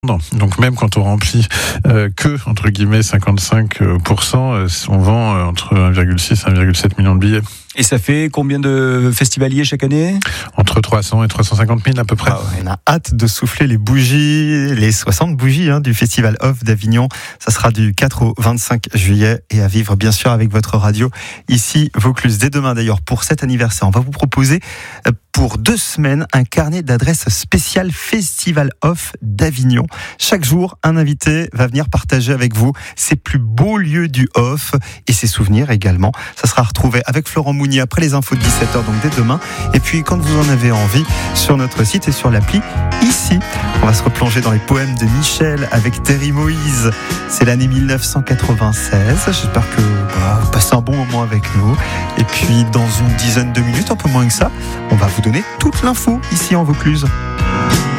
Non. Donc même quand on remplit que, entre guillemets, 55%, on vend entre 1,6 et 1,7 million de billets. Et ça fait combien de festivaliers chaque année ? Entre 300 et 350 000 à peu près. On a hâte de souffler les bougies, les 60 bougies du Festival Off d'Avignon. Ça sera du 4 au 25 juillet et à vivre bien sûr avec votre radio ici Vaucluse. Dès demain d'ailleurs pour cet anniversaire, on va vous proposer pour 2 semaines un carnet d'adresses spécial Festival Off d'Avignon. Chaque jour, un invité va venir partager avec vous ses plus beaux lieux du Off et ses souvenirs également. Ça sera retrouvé avec Florent Mounier après les infos de 17h, donc dès demain. Et puis quand vous en avez envie, sur notre site et sur l'appli ici, on va se replonger dans les poèmes de Michel avec Terry Moïse. C'est l'année 1996. J'espère que vous passez un bon moment avec nous. Et puis dans une dizaine de minutes, un peu moins que ça, on va vous donner toute l'info ici en Vaucluse.